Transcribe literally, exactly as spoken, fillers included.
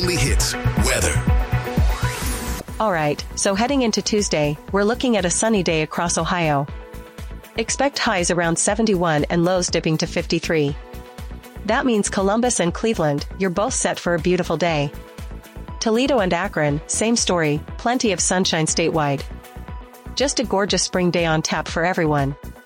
only hits, weather. Alright, so heading into Tuesday, we're looking at a sunny day across Ohio. Expect highs around seventy-one and lows dipping to fifty-three. That means Columbus and Cleveland, you're both set for a beautiful day. Toledo and Akron, same story, plenty of sunshine statewide. Just a gorgeous spring day on tap for everyone.